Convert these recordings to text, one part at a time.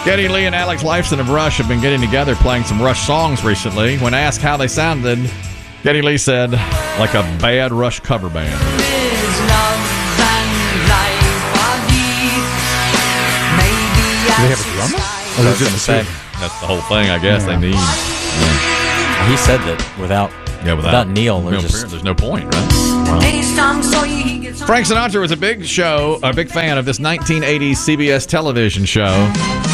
Geddy Lee and Alex Lifeson of Rush have been getting together playing some Rush songs recently. When asked how they sounded, Geddy Lee said, like a bad Rush cover band. Do they have a drummer? I was going to say, that's the whole thing, I guess, they need. Yeah. He said that without Neil, there's no point, right? Wow. Frank Sinatra was a big fan of this 1980s CBS television show.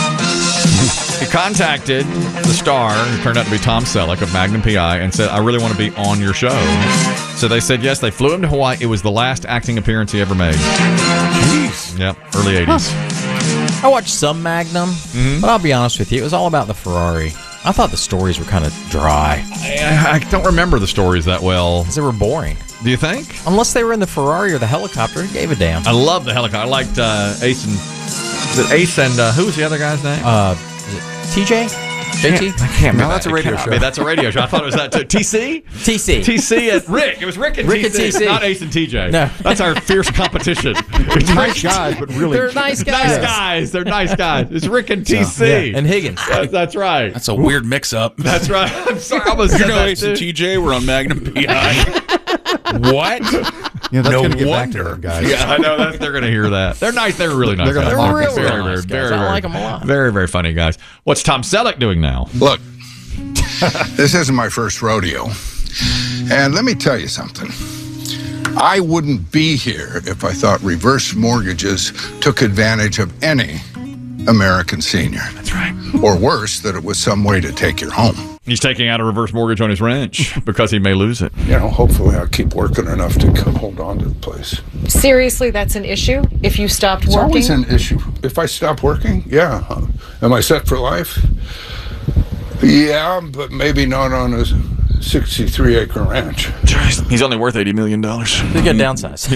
He contacted the star, who turned out to be Tom Selleck of Magnum P.I., and said, I really want to be on your show. So they said yes. They flew him to Hawaii. It was the last acting appearance he ever made. Jeez. Yep, early 80s. I watched some Magnum, but I'll be honest with you, it was all about the Ferrari. I thought the stories were kind of dry. I don't remember the stories that well. Because they were boring. Do you think? Unless they were in the Ferrari or the helicopter, who gave a damn? I love the helicopter. I liked Ace and... Is it Ace and... who was the other guy's name? Is it TJ? JT? I can't remember. No, that's a radio show. I mean, that's a radio show. I thought it was that too. TC? TC. TC and Rick. It was Rick and TC. Not Ace and TJ. No. That's our fierce competition. It's nice guys, but really... They're nice guys. Nice guys. They're nice guys. It's Rick and TC. Yeah. And Higgins. That's right. That's a weird mix-up. That's right. I'm sorry. I was Ace and TJ were on Magnum P.I. What? Yeah, that's no going to get wonder. back to them, guys. Yeah, I know. They're going to hear that. They're nice. They're really nice. They're real very, nice very, guys. I like them a lot. Very, very funny guys. What's Tom Selleck doing now? Look, this isn't my first rodeo. And let me tell you something. I wouldn't be here if I thought reverse mortgages took advantage of any American senior. That's right. Or worse, that it was some way to take your home. He's taking out a reverse mortgage on his ranch because he may lose it. You know, hopefully I'll keep working enough to hold on to the place. Seriously, that's an issue? If you stopped It's working? always an issue. If I stop working, yeah. Am I set for life? Yeah, but maybe not on a 63-acre ranch. He's only worth $80 million. You got downsize.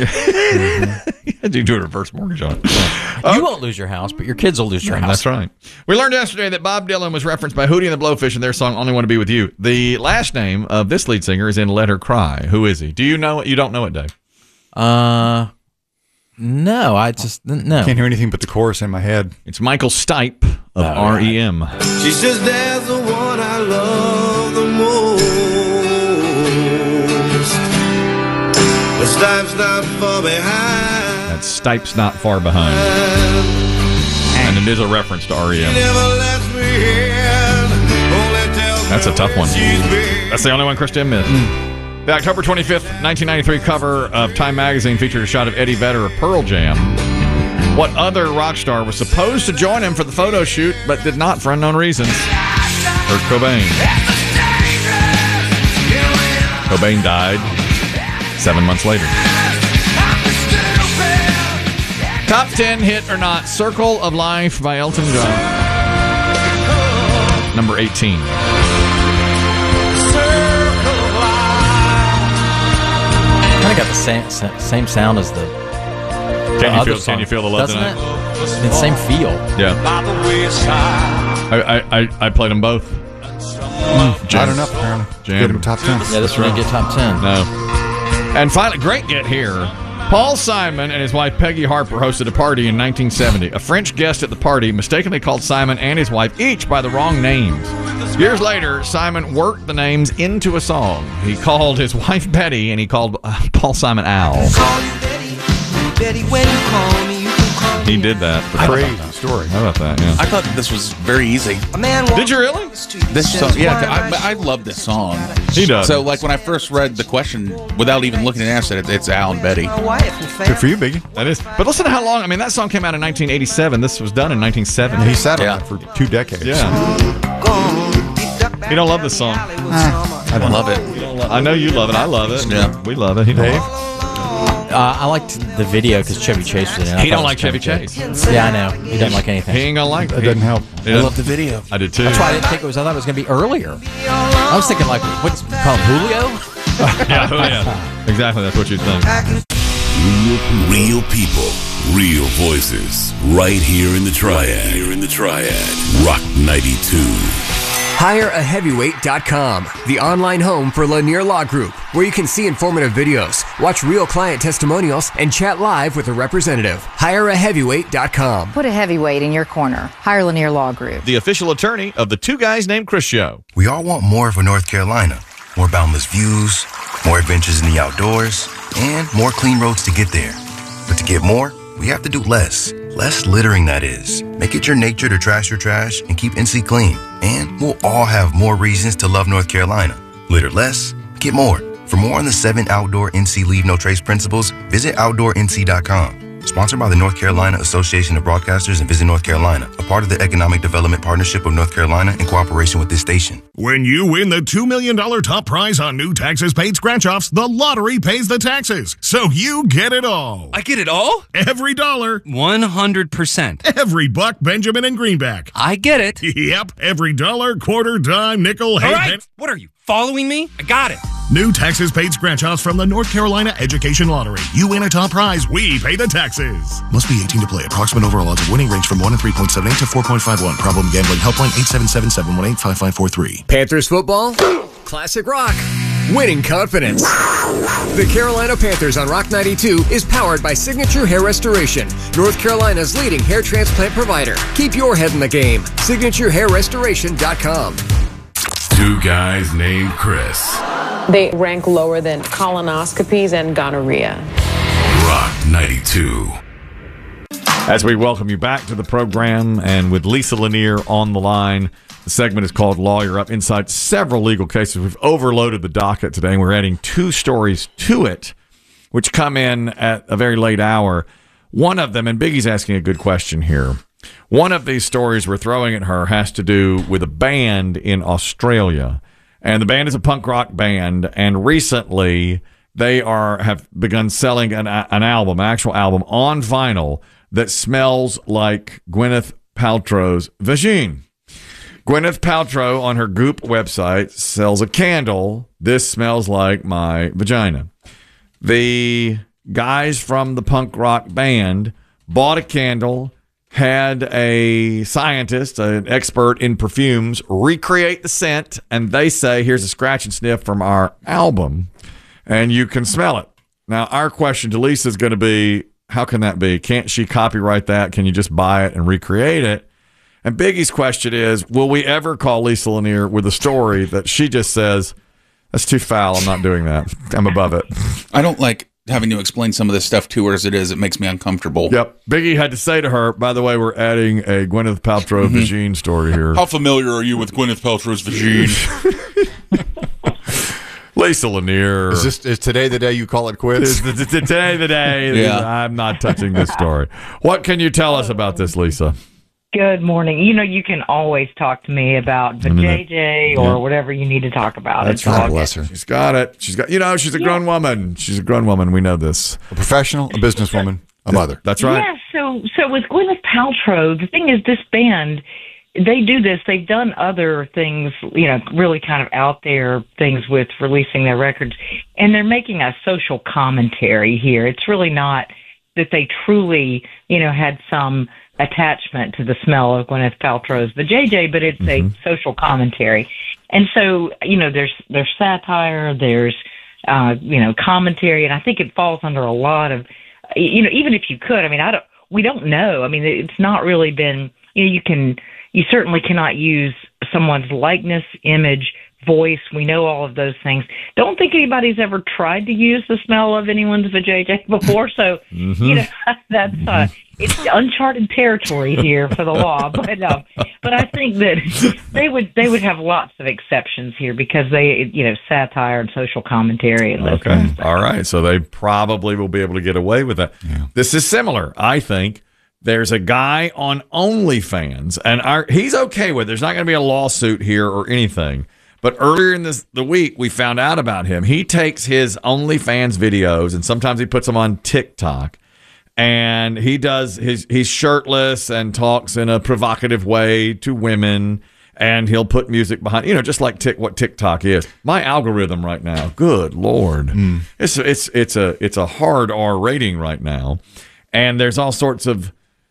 You do a reverse mortgage on it. You won't lose your house, but your kids will lose your house. That's right. We learned yesterday that Bob Dylan was referenced by Hootie and the Blowfish in their song "Only Want to Be With You." The last name of this lead singer is in "Let Her Cry." Who is he? Do you know it? You don't know it, Dave? No, I just no. Can't hear anything but the chorus in my head. It's Michael Stipe of REM. She says there's the one I love the most, but Stipe's not far behind. That's Stipe's not far behind. And it is a reference to REM. That's a tough one. That's the only one Christian missed. The October 25th, 1993 cover of Time magazine featured a shot of Eddie Vedder of Pearl Jam. What other rock star was supposed to join him for the photo shoot but did not for unknown reasons? Kurt Cobain. Cobain died 7 months later. Top 10 hit or not, Circle of Life by Elton John. Number 18. Kind of got the same sound as the Can you feel the love doesn't tonight? it? The same feel. Yeah. I played them both. Not enough, apparently. Get him top 10. Yeah, this one didn't get top 10. No. And finally, great get here. Paul Simon and his wife Peggy Harper hosted a party in 1970. A French guest at the party mistakenly called Simon and his wife each by the wrong names. Years later, Simon worked the names into a song. He called his wife Betty, and he called Paul Simon Al. Betty, when you call me, you can call me. He did that. Crazy story. How about that? Yeah. I thought this was very easy. A man Did you really? This song, yeah, I love this song. He does. So, like, when I first read the question, without even looking at the answer, it's Al and Betty. Good for you, Biggie. That is. But listen to how long. I mean, that song came out in 1987. This was done in 1970. He sat on that for 2 decades. Yeah. You don't love this song. I don't love it. I know you love it. I love it. Yeah. We love it. Dave? I liked the video because Chevy Chase was in it. He don't like Chevy Chase. Yeah, I know. He doesn't like anything. He ain't gonna like it. That doesn't help. Yeah. I love the video. I did too. That's why I didn't think it was. I thought it was going to be earlier. I was thinking like, what's called Julio? Yeah. Exactly. That's what you'd think. Real people, real voices, right here in the Triad. Rock 92. HireAHeavyweight.com, the online home for Lanier Law Group, where you can see informative videos, watch real client testimonials, and chat live with a representative. HireAHeavyweight.com. Put a heavyweight in your corner. Hire Lanier Law Group. The official attorney of the Two Guys Named Chris show. We all want more for North Carolina. More boundless views, more adventures in the outdoors, and more clean roads to get there. But to get more, we have to do less. Less littering, that is. Make it your nature to trash your trash and keep NC clean. And we'll all have more reasons to love North Carolina. Litter less, get more. For more on the 7 outdoor NC Leave No Trace principles, visit OutdoorNC.com. Sponsored by the North Carolina Association of Broadcasters and Visit North Carolina, a part of the Economic Development Partnership of North Carolina in cooperation with this station. When you win the $2 million top prize on new taxes paid scratch-offs, the lottery pays the taxes, so you get it all. I get it all? Every dollar. 100%. Every buck, Benjamin and Greenback. I get it. Yep, every dollar, quarter, dime, nickel, all right, what are you, following me? I got it. New taxes paid scratch-offs from the North Carolina Education Lottery. You win a top prize, we pay the taxes. Must be 18 to play. Approximate overall odds of winning range from 1 in 3.78 to 4.51. Problem gambling. Helpline 877-718-5543. Panthers football, classic rock, winning confidence. The Carolina Panthers on Rock 92 is powered by Signature Hair Restoration, North Carolina's leading hair transplant provider. Keep your head in the game. SignatureHairRestoration.com. Two Guys Named Chris. They rank lower than colonoscopies and gonorrhea. Rock 92. As we welcome you back to the program, and with Lisa Lanier on the line, the segment is called Lawyer Up. Inside several legal cases, we've overloaded the docket today, and we're adding 2 stories to it, which come in at a very late hour. One of them, and Biggie's asking a good question here, one of these stories we're throwing at her has to do with a band in Australia. And the band is a punk rock band, and recently they have begun selling an actual album on vinyl that smells like Gwyneth Paltrow's vagine. Gwyneth Paltrow on her Goop website sells a candle. This smells like my vagina. The guys from the punk rock band bought a candle, had a scientist, an expert in perfumes, recreate the scent, and they say, here's a scratch and sniff from our album, and you can smell it. Now, our question to Lisa is going to be, how can that be? Can't she copyright that? Can you just buy it and recreate it? And Biggie's question is, will we ever call Lisa Lanier with a story that she just says, that's too foul, I'm not doing that, I'm above it? I don't like having to explain some of this stuff to her as it is. It makes me uncomfortable. Yep. Biggie had to say to her, by the way, we're adding a Gwyneth Paltrow vagine story here. How familiar are you with Gwyneth Paltrow's vagine? Lisa Lanier. Is today the day you call it quits? Is today the day? Yeah. I'm not touching this story. What can you tell us about this, Lisa? Good morning. You can always talk to me about the JJ or whatever you need to talk about. That's right. Bless her. She's got it. She's a grown woman. She's a grown woman. We know this. A professional, a businesswoman, a mother. That's right. Yeah. So with Gwyneth Paltrow, the thing is, this band, they do this. They've done other things, really kind of out there things with releasing their records, and they're making a social commentary here. It's really not that they truly, had some attachment to the smell of Gwyneth Paltrow's vajayjay, but it's a social commentary. And so, there's satire, there's, commentary, and I think it falls under a lot of, even if you could, we don't know. It's not really been, you certainly cannot use someone's likeness, image, voice. We know all of those things. Don't think anybody's ever tried to use the smell of anyone's vajayjay before. So, that's, it's uncharted territory here for the law, but I think that they would have lots of exceptions here because they, satire and social commentary and those things. All right, so they probably will be able to get away with that. Yeah. This is similar, I think. There's a guy on OnlyFans, and he's okay with it. There's not going to be a lawsuit here or anything. But earlier in the week, we found out about him. He takes his OnlyFans videos, and sometimes he puts them on TikTok. And he does he's shirtless and talks in a provocative way to women, and he'll put music behind, just like what TikTok is. My algorithm right now, good Lord, it's a hard R rating right now, and there's all sorts of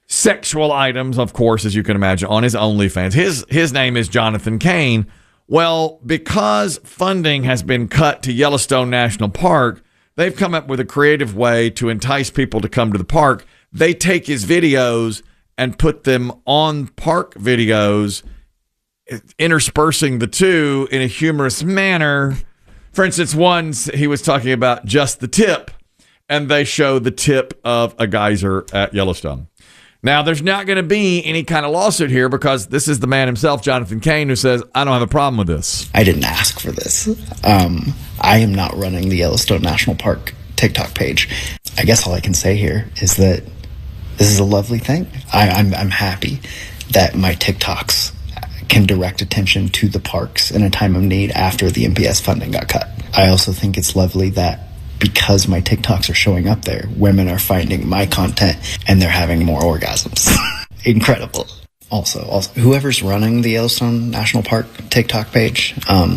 sexual items, of course, as you can imagine, on his OnlyFans. His name is Jonathan Cain. Well, because funding has been cut to Yellowstone National Park, they've come up with a creative way to entice people to come to the park. They take his videos and put them on park videos, interspersing the two in a humorous manner. For instance, once he was talking about just the tip, and they show the tip of a geyser at Yellowstone. Now, there's not going to be any kind of lawsuit here because this is the man himself, Jonathan Cain, who says, I don't have a problem with this. I didn't ask for this. I am not running the Yellowstone National Park TikTok page. I guess all I can say here is that this is a lovely thing. I'm happy that my TikToks can direct attention to the parks in a time of need after the NPS funding got cut. I also think it's lovely that because my TikToks are showing up there, women are finding my content and they're having more orgasms. Incredible. Also, whoever's running the Yellowstone National Park TikTok page, how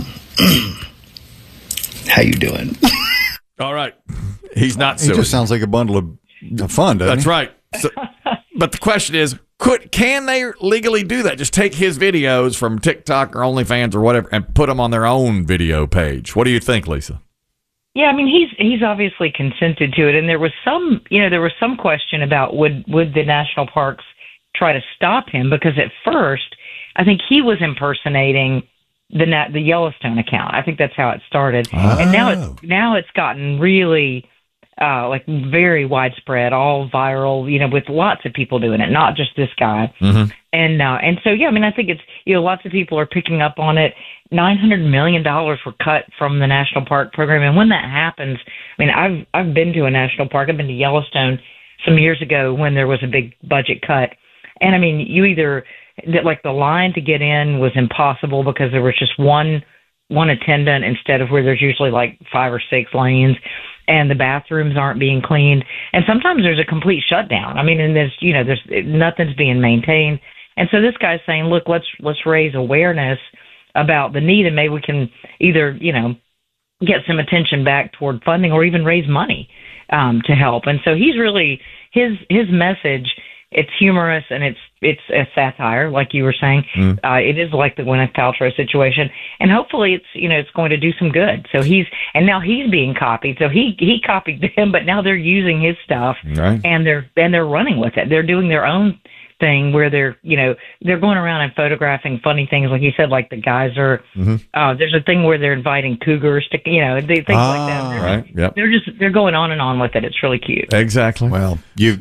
you doing? All right. He's not He suing. just sounds like a bundle of fun, doesn't That's he? right. So, but the question is, can they legally do that? Just take his videos from TikTok or OnlyFans or whatever and put them on their own video page. What do you think, Lisa? Yeah, I mean, he's obviously consented to it, and there was some question about would the national parks try to stop him, because at first I think he was impersonating the Yellowstone account. I think that's how it started, and now it's gotten really like very widespread, all viral, with lots of people doing it, not just this guy. Mm-hmm. And so, yeah, I mean, I think it's, lots of people are picking up on it. $900 million were cut from the national park program. And when that happens, I mean, I've been to a national park. I've been to Yellowstone some years ago when there was a big budget cut. And I mean, the line to get in was impossible because there was just one attendant instead of where there's usually like 5 or 6 lanes, and the bathrooms aren't being cleaned. And sometimes there's a complete shutdown. I mean, and there's nothing's being maintained. And so this guy's saying, look, let's raise awareness about the need, and maybe we can either, get some attention back toward funding or even raise money to help. And so he's really, his message, it's humorous and it's a satire, like you were saying. It is like the Gwyneth Paltrow situation, and hopefully it's going to do some good. So now he's being copied. So he copied him, but now they're using his stuff, right, and they're running with it. They're doing their own thing where they're going around and photographing funny things, like you said, like the geyser. Mm-hmm. There's a thing where they're inviting cougars to, things like that. Right. Yep. They're going on and on with it. It's really cute. Exactly. Well,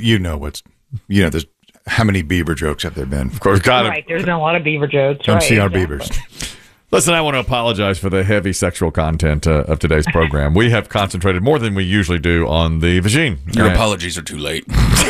there's how many beaver jokes have there been? Of course, Right. There's been a lot of beaver jokes. Come right, see our exactly. beavers. Listen, I want to apologize for the heavy sexual content of today's program. We have concentrated more than we usually do on the vagine. Your apologies are too late.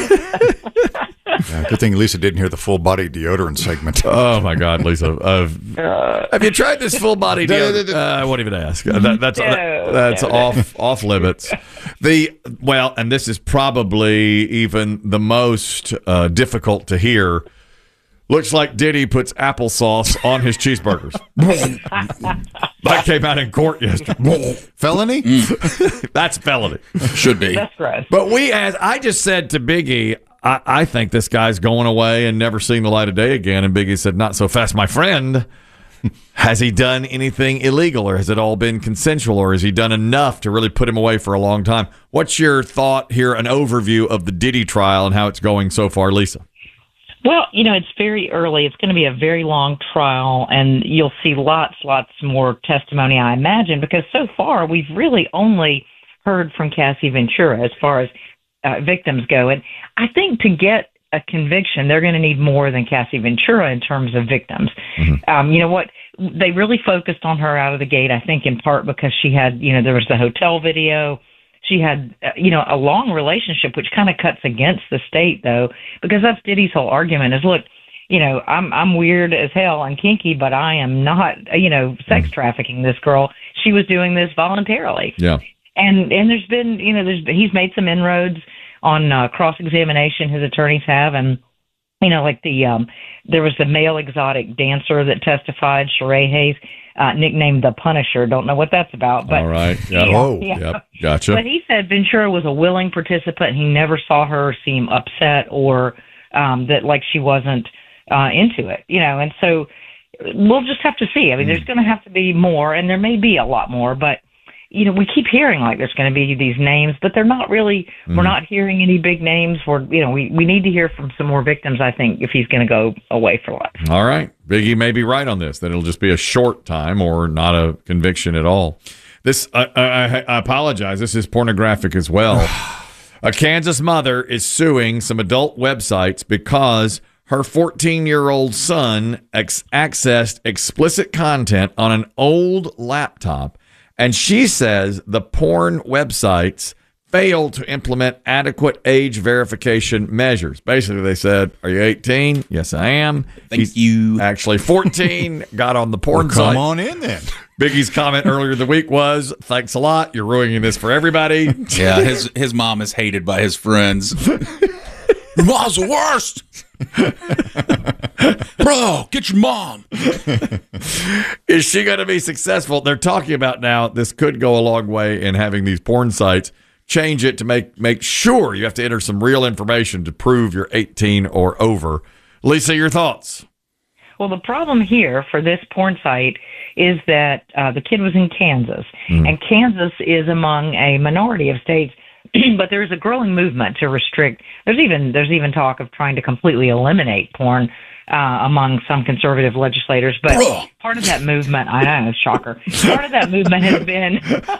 Good thing Lisa didn't hear the full body deodorant segment. Oh my God, Lisa! Have you tried this full body deodorant? I won't even ask. That's off limits. And this is probably even the most difficult to hear. Looks like Diddy puts applesauce on his cheeseburgers. That came out in court yesterday. Felony? That's felony. Should be. That's gross. But I just said to Biggie, I think this guy's going away and never seeing the light of day again. And Biggie said, not so fast, my friend. Has he done anything illegal, or has it all been consensual, or has he done enough to really put him away for a long time? What's your thought here, an overview of the Diddy trial and how it's going so far, Lisa? Well, it's very early. It's going to be a very long trial, and you'll see lots more testimony, I imagine, because so far we've really only heard from Cassie Ventura as far as victims go. And I think to get a conviction, they're going to need more than Cassie Ventura in terms of victims. Mm-hmm. You know what? They really focused on her out of the gate, I think, in part because she had, there was the hotel video. She had, a long relationship, which kind of cuts against the state, though, because that's Diddy's whole argument is, look, I'm weird as hell and kinky, but I am not, sex trafficking this girl. She was doing this voluntarily. Yeah. And there's been, he's made some inroads on cross-examination, his attorneys have, and, like there was the male exotic dancer that testified, Sheree Hayes, nicknamed the Punisher. Don't know what that's about. But, all right. Yeah. Yep. Gotcha. But he said Ventura was a willing participant. He never saw her seem upset or that like she wasn't into it, and so we'll just have to see. I mean, there's going to have to be more, and there may be a lot more, but we keep hearing like there's going to be these names, but they're not really. We're not hearing any big names. We need to hear from some more victims, I think, if he's going to go away for life. All right, Biggie may be right on this, that it'll just be a short time or not a conviction at all. This I apologize. This is pornographic as well. A Kansas mother is suing some adult websites because her 14-year-old son accessed explicit content on an old laptop, and she says the porn websites failed to implement adequate age verification measures. Basically, they said, "Are you 18? Yes, I am." He's actually 14, got on the porn site. Come on in then. Biggie's comment earlier in the week was, "Thanks a lot. You're ruining this for everybody." Yeah, his mom is hated by his friends. Your mom's the worst. Bro, get your mom. Is she going to be successful? They're talking about now this could go a long way in having these porn sites change it to make sure you have to enter some real information to prove you're 18 or over. Lisa, your thoughts? Well, the problem here for this porn site is that the kid was in Kansas, and Kansas is among a minority of states, but there's a growing movement to restrict. There's even talk of trying to completely eliminate porn among some conservative legislators. But part of that movement, I know, shocker. Part of that movement has been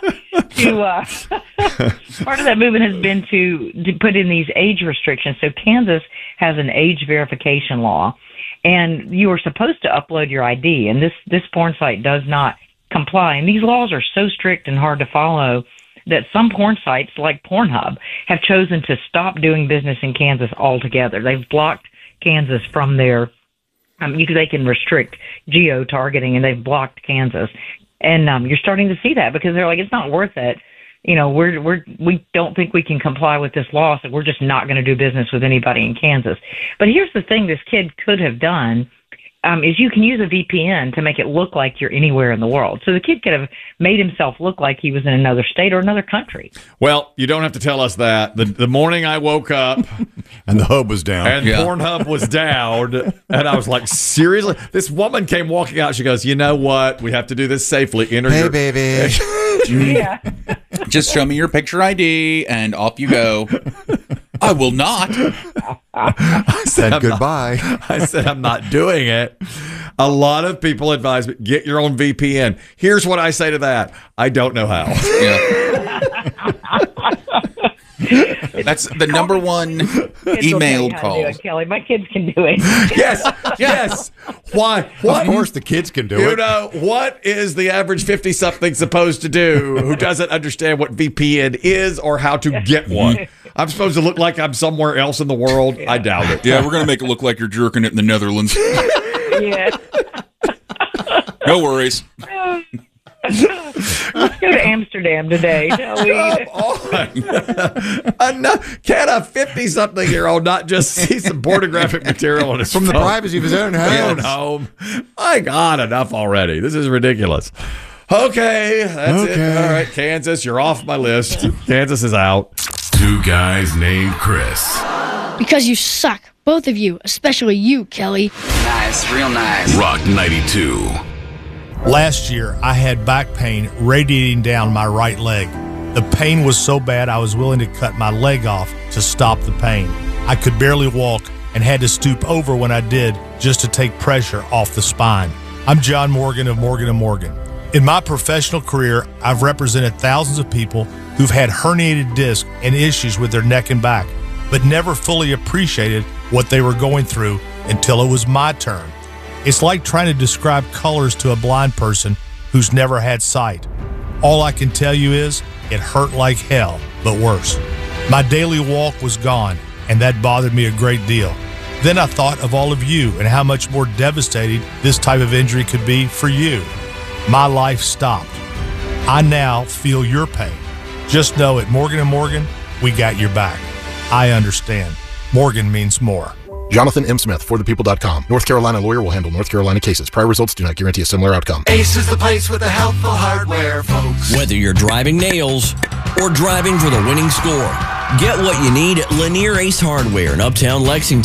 to put in these age restrictions. So Kansas has an age verification law, and you are supposed to upload your ID, and this porn site does not comply. And these laws are so strict and hard to follow that some porn sites like Pornhub have chosen to stop doing business in Kansas altogether. They've blocked Kansas from their they can restrict geo-targeting, and they've blocked Kansas. And you're starting to see that because they're like, it's not worth it. We don't think we can comply with this law, so we're just not going to do business with anybody in Kansas. But here's the thing this kid could have done, is you can use a VPN to make it look like you're anywhere in the world. So the kid could have made himself look like he was in another state or another country. Well, you don't have to tell us that. The morning I woke up and the hub was down. And Pornhub was down. And I was like, seriously? This woman came walking out. She goes, you know what? We have to do this safely. Hey, baby. Yeah. Just show me your picture ID and off you go. I will not. I said goodbye. I said I'm not doing it. A lot of people advise me, get your own VPN. Here's what I say to that. I don't know how. Yeah. That's the number one email call. Kelly, my kids can do it. Yes. Why? Of course the kids can do it. You know, what is the average 50-something supposed to do who doesn't understand what VPN is or how to get one? I'm supposed to look like I'm somewhere else in the world? I doubt it. Yeah, we're going to make it look like you're jerking it in the Netherlands. Yeah. No worries. Let's go to Amsterdam today, shall we? Can a 50-something-year-old not just see some pornographic material on his from phone? the privacy of his own home? My God, enough already. This is ridiculous. Okay, that's it. All right, Kansas, you're off my list. Kansas is out. Two guys named Chris. Because you suck. Both of you, especially you, Kelly. Nice, real nice. Rock 92. Last year, I had back pain radiating down my right leg. The pain was so bad I was willing to cut my leg off to stop the pain. I could barely walk and had to stoop over when I did just to take pressure off the spine. I'm John Morgan of Morgan & Morgan. In my professional career, I've represented thousands of people who've had herniated discs and issues with their neck and back, but never fully appreciated what they were going through until it was my turn. It's like trying to describe colors to a blind person who's never had sight. All I can tell you is it hurt like hell, but worse. My daily walk was gone, and that bothered me a great deal. Then I thought of all of you and how much more devastating this type of injury could be for you. My life stopped. I now feel your pain. Just know at Morgan & Morgan, we got your back. I understand. Morgan means more. Jonathan M. Smith, forthepeople.com. North Carolina lawyer will handle North Carolina cases. Prior results do not guarantee a similar outcome. Ace is the place with the helpful hardware, folks. Whether you're driving nails or driving for the winning score, get what you need at Lanier Ace Hardware in Uptown Lexington.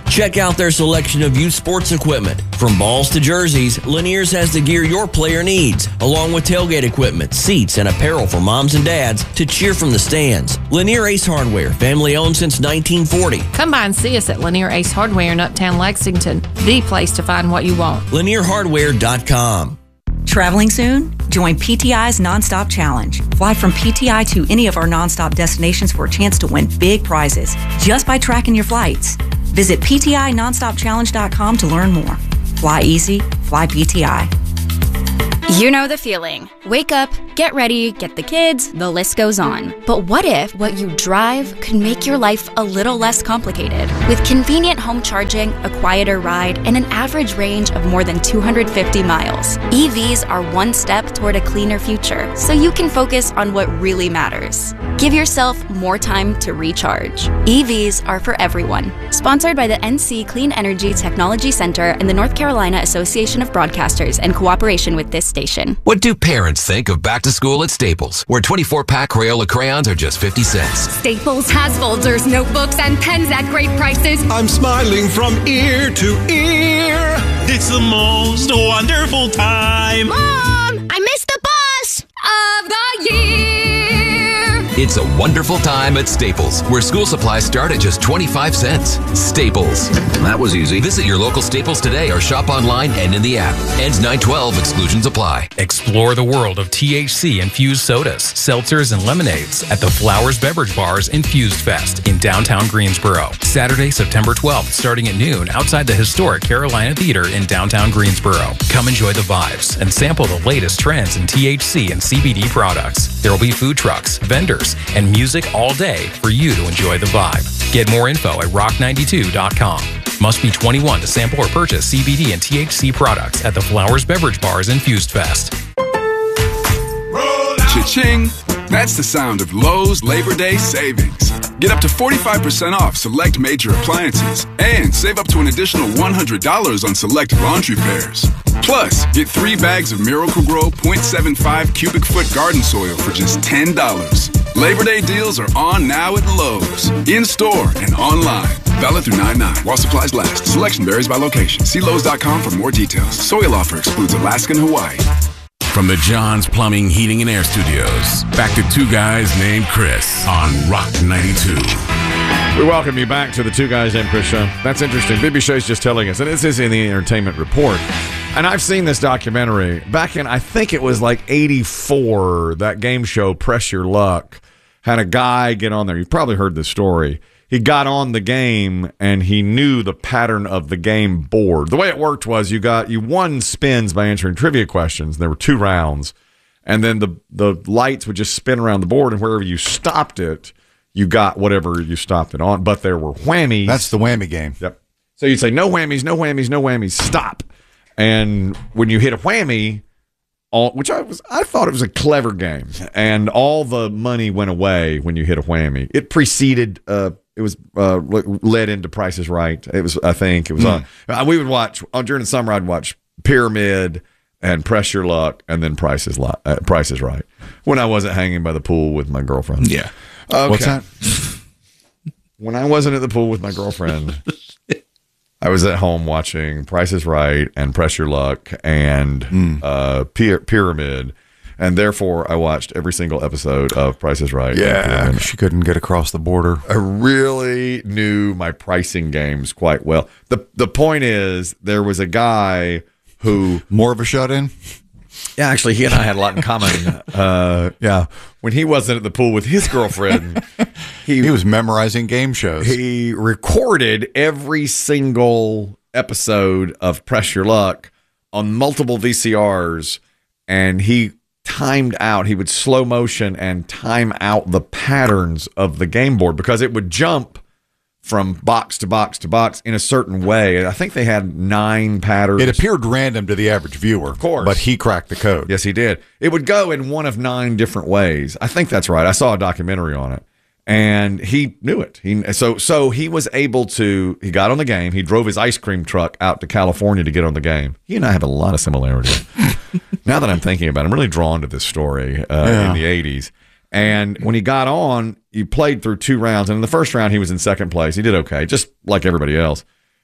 Check out their selection of youth sports equipment. From balls to jerseys, Lanier's has the gear your player needs, along with tailgate equipment, seats, and apparel for moms and dads to cheer from the stands. Lanier Ace Hardware, family owned since 1940. Come by and see us at Lanier Ace Hardware in Uptown Lexington, the place to find what you want. LanierHardware.com. Traveling soon? Join PTI's Nonstop Challenge. Fly from PTI to any of our nonstop destinations for a chance to win big prizes just by tracking your flights. Visit PTINonstopChallenge.com to learn more. Fly easy, fly PTI. You know the feeling. Wake up, get ready, get the kids, the list goes on. But what if what you drive could make your life a little less complicated? With convenient home charging, a quieter ride, and an average range of more than 250 miles, EVs are one step toward a cleaner future, so you can focus on what really matters. Give yourself more time to recharge. EVs are for everyone. Sponsored by the NC Clean Energy Technology Center and the North Carolina Association of Broadcasters in cooperation with this station. What do parents think of back to school at Staples, where 24-pack Crayola crayons are just 50 cents? Staples has folders, notebooks, and pens at great prices. I'm smiling from ear to ear. It's the most wonderful time. Mom, I missed the bus of the year. It's a wonderful time at Staples, where school supplies start at just 25 cents. Staples. That was easy. Visit your local Staples today or shop online and in the app. Ends 9/12. Exclusions apply. Explore the world of THC-infused sodas, seltzers, and lemonades at the Flowers Beverage Bar's Infused Fest in downtown Greensboro. Saturday, September 12th, starting at noon outside the historic Carolina Theater in downtown Greensboro. Come enjoy the vibes and sample the latest trends in THC and CBD products. There will be food trucks, vendors, and music all day for you to enjoy the vibe. Get more info at rock92.com. Must be 21 to sample or purchase CBD and THC products at the Flowers Beverage Bar's Infused Fest. Cha-ching! That's the sound of Lowe's Labor Day savings. Get up to 45% off select major appliances and save up to an additional $100 on select laundry pairs. Plus, get 3 bags of Miracle-Gro 0.75 cubic foot garden soil for just $10. Labor Day deals are on now at Lowe's, in-store and online. Valid through 9/9 while supplies last. Selection varies by location. See Lowe's.com for more details. Soil offer excludes Alaska and Hawaii. From the John's Plumbing, Heating, and Air Studios, back to Two Guys Named Chris on Rock 92. We welcome you back to the Two Guys Named Chris show. That's interesting. Bibi Shay's just telling us, and this is in the Entertainment Report. And I've seen this documentary back in, I think it was like 84, that game show, Press Your Luck, had a guy get on there. You've probably heard this story. He got on the game and he knew the pattern of the game board. The way it worked was you won spins by answering trivia questions. There were 2 rounds. And then the lights would just spin around the board, and wherever you stopped it, you got whatever you stopped it on. But there were whammies. That's the whammy game. Yep. So you'd say, no whammies, no whammies, no whammies, stop. And when you hit a whammy, which I thought it was a clever game, and all the money went away when you hit a whammy. It preceded, it was led into Price is Right. It was, I think, it was we would watch, during the summer, I'd watch Pyramid and Press Your Luck, and then Price is Right, when I wasn't hanging by the pool with my girlfriend. Yeah. Okay. What's that? When I wasn't at the pool with my girlfriend, I was at home watching Price is Right and Press Your Luck and Pyramid, and therefore I watched every single episode of Price is Right. Yeah, she couldn't get across the border. I really knew my pricing games quite well. The point is, there was a guy who... More of a shut-in? Yeah, actually, he and I had a lot in common. Yeah, when he wasn't at the pool with his girlfriend, he was memorizing game shows. He recorded every single episode of Press Your Luck on multiple VCRs, and he timed out. He would slow motion and time out the patterns of the game board, because it would jump from box to box to box in a certain way. I think they had 9 patterns. It appeared random to the average viewer, of course, but he cracked the code. Yes, he did. It would go in one of 9 different ways. I think that's right. I saw a documentary on it, and he knew it. So he was able to. He got on the game. He drove his ice cream truck out to California to get on the game. He and I have a lot of similarities. Now that I'm thinking about it, I'm really drawn to this story in the 80s. And when he got on, he played through 2 rounds. And in the first round, he was in second place. He did okay, just like everybody else.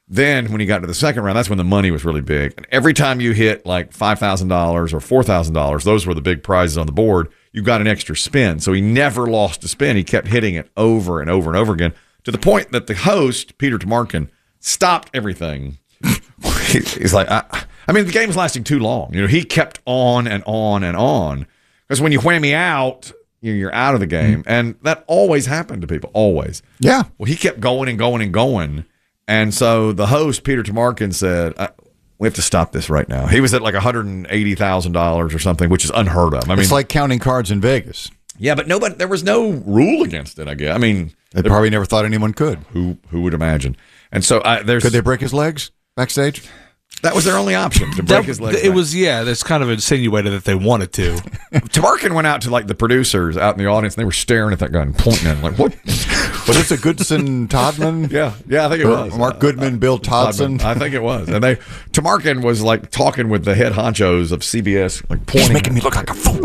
Then when he got to the second round, that's when the money was really big. And every time you hit like $5,000 or $4,000, those were the big prizes on the board, you got an extra spin. So he never lost a spin. He kept hitting it over and over and over again, to the point that the host, Peter Tamarkin, stopped everything. He's like, I mean, the game was lasting too long. He kept on and on and on. Because when you whammy out, you're out of the game. And that always happened to people, always. Yeah. Well, he kept going and going and going. And so the host, Peter Tamarkin, said, we have to stop this right now. He was at like $180,000 or something, which is unheard of. I mean, it's like counting cards in Vegas. Yeah, but there was no rule against it, I guess. I mean, they probably never thought anyone could. Who would imagine? And so could they break his legs backstage? That was their only option, to break his legs. It was, that's kind of insinuated that they wanted to. Tamarkin went out to like the producers out in the audience, and they were staring at that guy and pointing at him like, what? Was this a Goodson Todman? Yeah, I think it was. Mark Goodman, Bill Todson. I think it was. And Tamarkin was like talking with the head honchos of CBS, like pointing. He's making me look like a fool.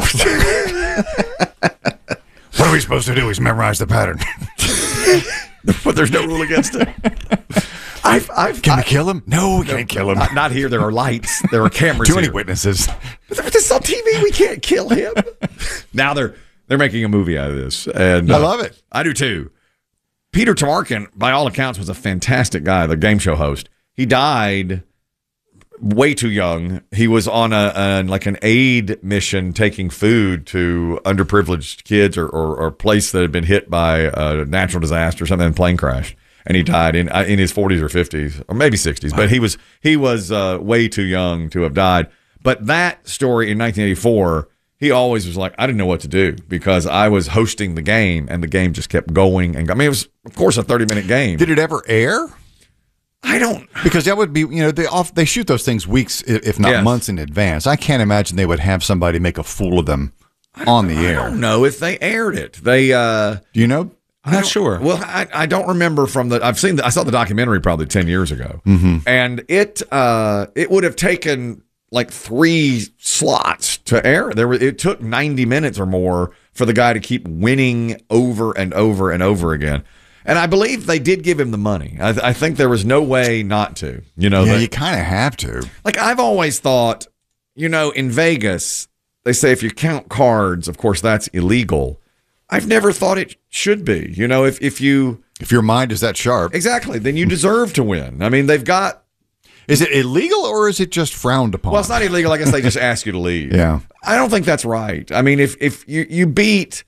What are we supposed to do? Is memorize the pattern. But there's no rule against it. Can we kill him? No, we can't kill him. Not here. There are lights. There are cameras. Too many witnesses. This is on TV. We can't kill him. Now they're making a movie out of this, and I love it. I do too. Peter Tamarkin, by all accounts, was a fantastic guy. The game show host. He died way too young. He was on an aid mission, taking food to underprivileged kids or a place that had been hit by a natural disaster or something, and plane crashed. And he died in his 40s or 50s, or maybe 60s. But he was way too young to have died. But that story in 1984, he always was like, I didn't know what to do because I was hosting the game, and the game just kept going. And I mean, it was, of course, a 30-minute game. Did it ever air? I don't, because that would be, they shoot those things weeks, if not months in advance. I can't imagine they would have somebody make a fool of them on the air. I don't know if they aired it. They do you know? I'm not sure. Well, I don't remember from I saw the documentary probably 10 years ago, and it would have taken like 3 slots to air. It took 90 minutes or more for the guy to keep winning over and over and over again. And I believe they did give him the money. I think there was no way not to. You kind of have to. Like, I've always thought, in Vegas, they say if you count cards, of course, that's illegal. I've never thought it should be. If your mind is that sharp, exactly, then you deserve to win. I mean, they've got. Is it illegal or is it just frowned upon? Well, it's not illegal. I guess they just ask you to leave. Yeah, I don't think that's right. I mean, if you beat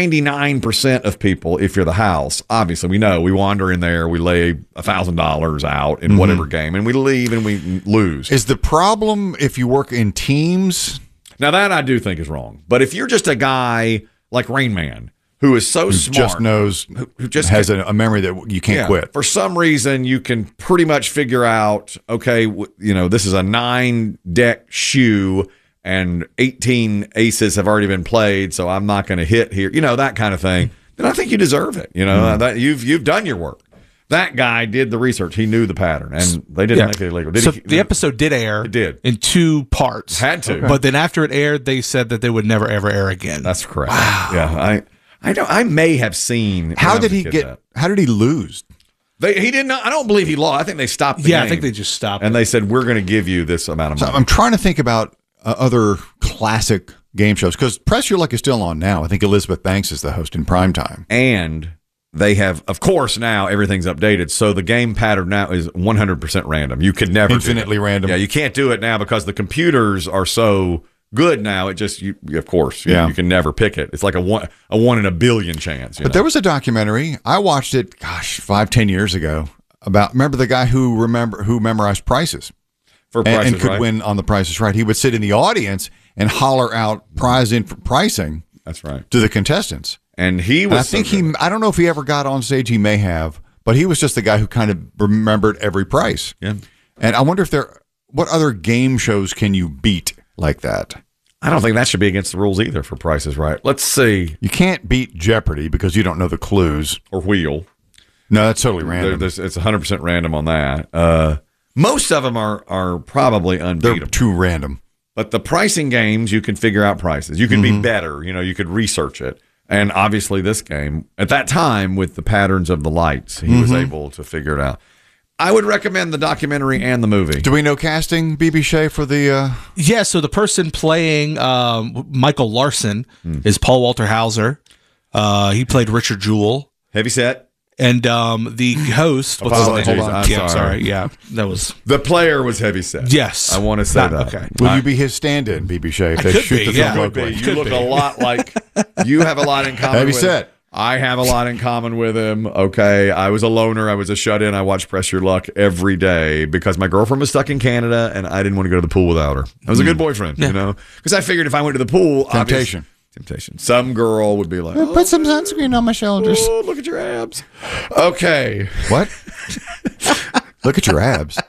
99% of people, if you're the house, obviously we know we wander in there, we lay $1,000 out in whatever game, and we leave and we lose. Is the problem if you work in teams? Now that I do think is wrong. But if you're just a guy like Rain Man, who is so smart, just knows, who just has a memory that you can't quit. For some reason, you can pretty much figure out, okay, this is a 9-deck shoe, and 18 aces have already been played, so I'm not going to hit here. That kind of thing. Then I think you deserve it. That you've done your work. That guy did the research. He knew the pattern, and they didn't make it illegal. The episode did air. It did in 2 parts. Had to, but then after it aired, they said that they would never ever air again. That's correct. Wow. Yeah, I may have seen. How did he get? How did he lose? He did not. I don't believe he lost. I think they stopped the game. I think they just stopped. And they said, we're going to give you this amount of money. I'm trying to think about other classic game shows, because Press Your Luck is still on now. I think Elizabeth Banks is the host in primetime. And they have, of course, now everything's updated. So the game pattern now is 100% random. You could never infinitely random. Yeah, you can't do it now because the computers are so good now. It just, of course, you can never pick it. It's like a one in a billion chance. But there was a documentary. I watched it, 5-10 years ago. Remember the guy who memorized prices for and could win on the Price is Right. He would sit in the audience and holler out pricing. That's right, to the contestants. And he was. I don't know if he ever got on stage. He may have, but he was just the guy who kind of remembered every price. Yeah. And I wonder what other game shows can you beat like that? I don't think that should be against the rules either for Price is Right. Let's see. You can't beat Jeopardy because you don't know the clues. Or Wheel. No, that's totally random. It's 100% random on that. Most of them are probably unbeatable. They're too random. But the pricing games, you can figure out prices. You can be better. You could research it. And obviously this game, at that time, with the patterns of the lights, he was able to figure it out. I would recommend the documentary and the movie. Do we know casting, BB Shea, for the... Yeah, so the person playing Michael Larson is Paul Walter Hauser. He played Richard Jewell. Heavy set. And the host... Hold on. Yeah, sorry. Yeah, that was... The player was heavy set. Yes. I want to say that. Okay. Will you be his stand-in, BB Shea, if they shoot the film locally? You look a lot like... You have a lot in common Heavy with set. I have a lot in common with him. Okay. I was a loner. I was a shut-in. I watched Press Your Luck every day because my girlfriend was stuck in Canada and I didn't want to go to the pool without her. I was a good boyfriend, you know? Because I figured if I went to the pool... Temptation. Some girl would be like, put some sunscreen on my shoulders. Oh, look at your abs. Okay. What? Look at your abs.